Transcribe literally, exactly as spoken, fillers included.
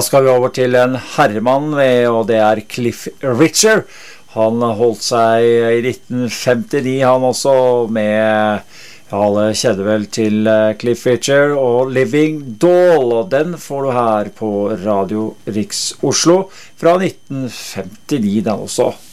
Da skal vi over til en herremann, og det er Cliff Richard. Han holdt seg i nitten femtini, han også, med, alle kjenner vel til Cliff Richard og Living Doll, og den får du her på Radio Riks Oslo fra nitten femtini, den også.